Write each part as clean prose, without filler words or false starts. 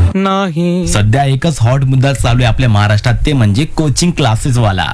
नाही. सध्या एकच हॉट मुद्दा चालू आहे आपल्या महाराष्ट्रात, ते म्हणजे कोचिंग क्लासेस वाला.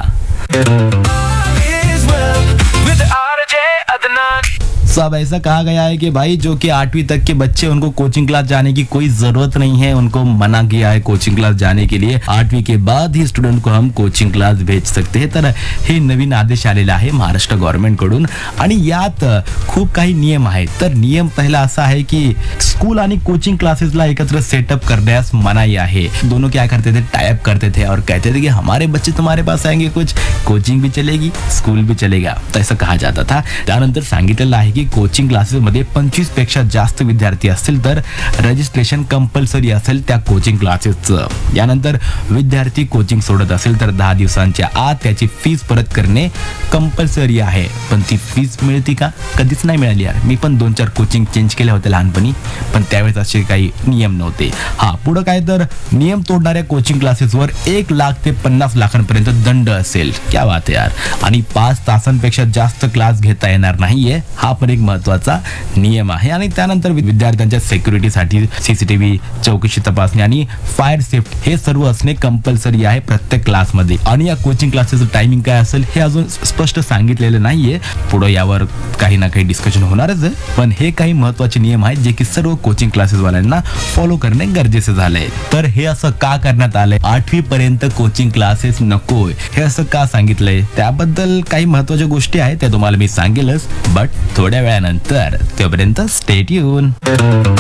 तो अब ऐसा कहा गया है कि भाई जो कि 8वीं तक के बच्चे, उनको कोचिंग क्लास जाने की कोई जरूरत नहीं है. उनको मना किया है कोचिंग क्लास जाने के लिए. 8वीं के बाद ही स्टुडंट को हम कोचिंग क्लास भेज सकते हैं. तर हे नवीन आदेश आलेला आहे महाराष्ट्र गव्हर्नमेंट कडून आणि यात खूप काही नियम आहेत. तर नियम पहिला असा आहे की स्कूल आणि कोचिंग क्लासेसला एकत्र सेटअप करण्यास मनाई आहे. दोनों क्या करते थे, टाइप करते थे और कहते थे कि हमारे बच्चे तुम्हारे पास आएंगे, कुछ कोचिंग भी चलेगी, स्कूल भी चलेगा, तर असं कहा जाता था. त्यानंतर सांगितलेलं आहे की कोचिंग क्लासेस मध्ये 25 पेक्षा जास्त विद्यार्थी असतील तर रजिस्ट्रेशन कंपल्सरी असेल त्या कोचिंग क्लासेसचं. यानंतर विद्यार्थी कोचिंग सोडत असेल तर 10 दिवसांच्या आत त्याची फीस परत करणे कंपल्सरी आहे. पण ती फीस मिळते का? कधीच नाही मिळाली यार. मी पण 2-4 कोचिंग चेंज केल्या होत्या लहानपणी, पण त्यावेळेस असे काही नियम नव्हते. हा, पुढं काय तर नियम तोडणाऱ्या कोचिंग क्लासेसवर 1 लाख ते 50 लाखांपर्यंत दंड असेल. क्या बात आहे यार. आणि 5 तासांपेक्षा जास्त क्लास घेता येणार नाहीये. हा पण एक महत्वाचा नियम आहे. आणि त्यानंतर विद्यार्थ्यांच्या सिक्युरिटीसाठी सीसीटीव्ही, चौकशी तपासणी आणि फायर सेफ्टी हे सर्व असणे कंपल्सरी आहे प्रत्येक क्लासमध्ये. आणि या कोचिंग क्लासेसचं टायमिंग काय असेल हे अजून स्पष्ट सांगितलेलं नाहीये. पुढे यावर काही ना काही डिस्कशन होणारच आहे. पण हे काही महत्वाचे नियम आहेत जे की सर्व कोचिंग क्लासेस वाल्यांना फॉलो करणे गरजेचे झाले. तर हे असं का करण्यात आलंय? 8वी पर्यंत कोचिंग क्लासेस नकोय हे असं का सांगितलंय? त्याबद्दल काही महत्वाच्या गोष्टी आहेत, त्या तुम्हाला मी सांगेलच, बट थोड्या वेळानंतर. तोपर्यंत stay tune.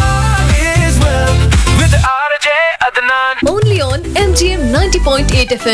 Only on MGM 90.8 FM.